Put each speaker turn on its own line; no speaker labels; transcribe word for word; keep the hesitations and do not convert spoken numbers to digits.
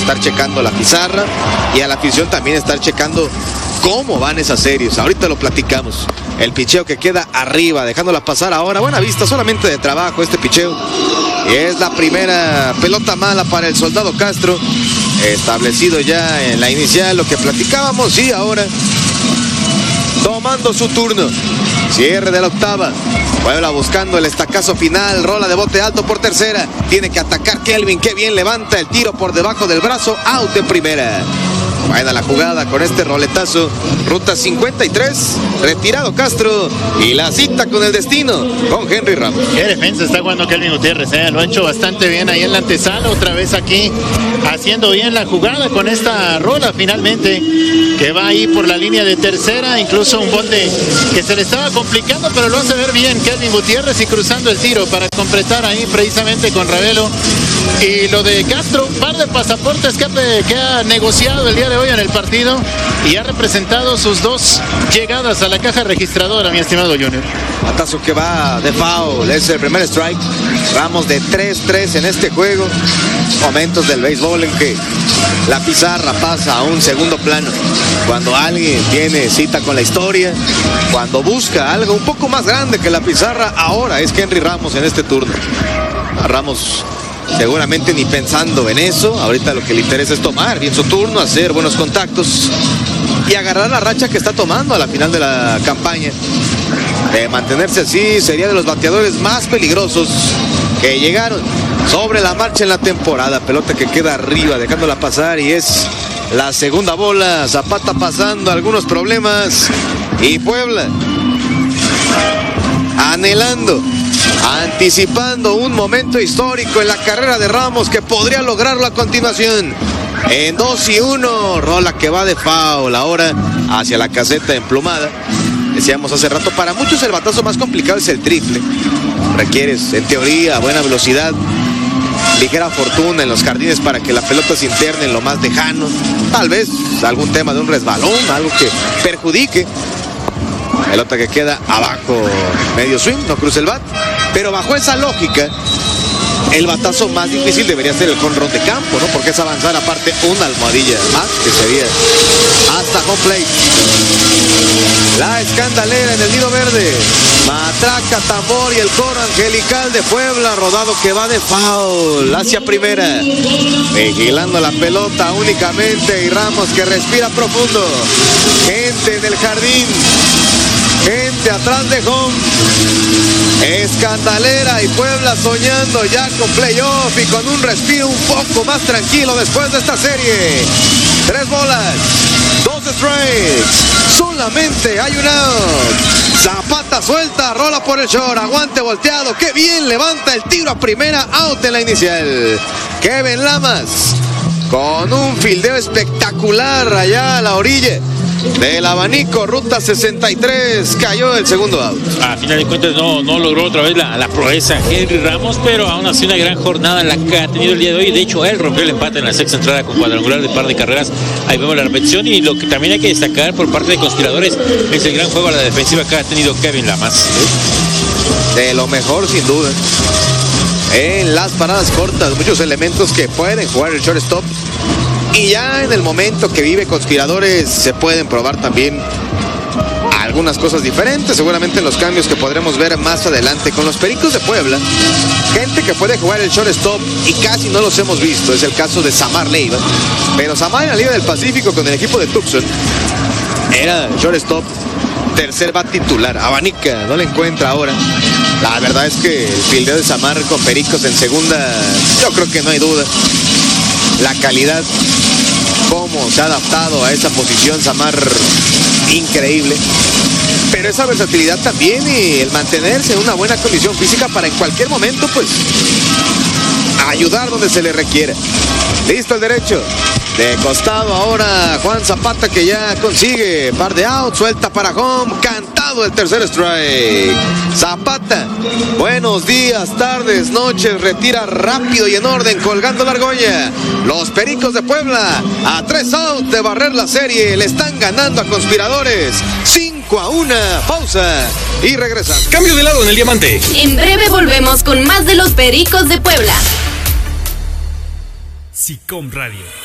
estar checando la pizarra y a la afición también estar checando cómo van esas series. Ahorita lo platicamos. El picheo que queda arriba, dejándola pasar ahora. Buena vista, solamente de trabajo este picheo. Y es la primera pelota mala para el Soldado Castro. Establecido ya en la inicial lo que platicábamos y ahora tomando su turno. Cierre de la octava. Puebla buscando el estacazo final. Rola de bote alto por tercera. Tiene que atacar Kelvin. Qué bien levanta el tiro por debajo del brazo. Out de primera. Buena la jugada con este roletazo. Ruta cincuenta y tres. Retirado Castro. Y la cita con el destino con Henry Ramos.
Qué defensa está jugando Kelvin Gutiérrez. ¿eh? Lo ha hecho bastante bien ahí en la antesala. Otra vez aquí haciendo bien la jugada con esta rola finalmente. Que va ahí por la línea de tercera. Incluso un bote que se le estaba complicando. Pero lo hace ver bien Kelvin Gutiérrez. Y cruzando el tiro para completar ahí precisamente con Ravelo. Y lo de Castro. Par de pasaportes que ha, que ha negociado el día de hoy en el partido y ha representado sus dos llegadas a la caja registradora, mi estimado Junior.
Batazo que va de foul, es el primer strike. Ramos de tres tres en este juego. Momentos del béisbol en que la pizarra pasa a un segundo plano. Cuando alguien tiene cita con la historia, cuando busca algo un poco más grande que la pizarra, ahora es Henry Ramos en este turno. A Ramos seguramente ni pensando en eso. Ahorita lo que le interesa es tomar bien su turno, hacer buenos contactos y agarrar la racha que está tomando a la final de la campaña. De mantenerse así, sería de los bateadores más peligrosos que llegaron sobre la marcha en la temporada. Pelota que queda arriba, dejándola pasar y es la segunda bola. Zapata pasando algunos problemas y Puebla anhelando, anticipando un momento histórico en la carrera de Ramos que podría lograrlo a continuación. En dos y uno, rola que va de foul ahora hacia la caseta emplumada. Decíamos hace rato, para muchos el batazo más complicado es el triple. Requieres, en teoría, buena velocidad, ligera fortuna en los jardines para que la pelota se interne en lo más lejano. Tal vez algún tema de un resbalón, algo que perjudique. Pelota que queda abajo, medio swing, no cruza el bat. Pero bajo esa lógica, el batazo más difícil debería ser el home run de campo, ¿no? Porque es avanzar aparte una almohadilla más, que sería hasta home plate. La escandalera en el nido verde. Matraca, tambor y el coro angelical de Puebla. Rodado que va de foul hacia primera. Vigilando la pelota únicamente y Ramos que respira profundo. Gente en el jardín. Gente atrás de home. Escandalera y Puebla soñando ya con playoff y con un respiro un poco más tranquilo después de esta serie. Tres bolas, dos strikes, solamente hay un out. Zapata suelta, rola por el short, aguante volteado, qué bien levanta el tiro a primera, out en la inicial. Kevin Lamas con un fildeo espectacular allá a la orilla del abanico, ruta sesenta y tres, cayó el segundo out.
A final de cuentas no, no logró otra vez la, la proeza Henry Ramos, pero aún así una gran jornada la que ha tenido el día de hoy. De hecho, él rompió el empate en la sexta entrada con cuadrangular de par de carreras. Ahí vemos la repetición y lo que también hay que destacar por parte de Conspiradores es el gran juego a la defensiva que ha tenido Kevin Lamas.
De lo mejor sin duda. En las paradas cortas, muchos elementos que pueden jugar el shortstop. Y ya en el momento que vive Conspiradores se pueden probar también algunas cosas diferentes, seguramente en los cambios que podremos ver más adelante con los Pericos de Puebla. Gente que puede jugar el shortstop y casi no los hemos visto, es el caso de Samar Leiva. Pero Samar en la Liga del Pacífico con el equipo de Tucson era shortstop, tercer bat titular. Abanica no le encuentra ahora. La verdad es que el fildeo de Samar con Pericos en segunda, yo creo que no hay duda. La calidad, cómo se ha adaptado a esa posición Samar, increíble. Pero esa versatilidad también y el mantenerse en una buena condición física para en cualquier momento, pues, ayudar donde se le requiera. Listo el derecho. De costado ahora Juan Zapata que ya consigue par de out, suelta para home, cantado el tercer strike. Zapata, buenos días, tardes, noches, retira rápido y en orden, colgando la argolla. Los Pericos de Puebla, a tres outs de barrer la serie, le están ganando a Conspiradores. cinco a uno, pausa y regresamos.
Cambio de lado en el diamante.
En breve volvemos con más de los Pericos de Puebla.
SICOM Radio.